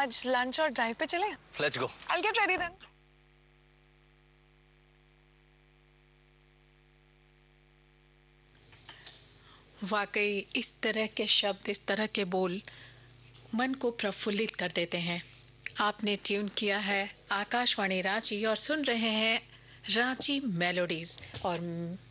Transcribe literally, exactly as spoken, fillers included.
आज लंच और ड्राइव पे चले? Let's go. I'll get ready then. वाकई इस तरह के शब्द, इस तरह के बोल मन को प्रफुल्लित कर देते हैं। आपने ट्यून किया है आकाशवाणी रांची और सुन रहे हैं रांची मेलोडीज। और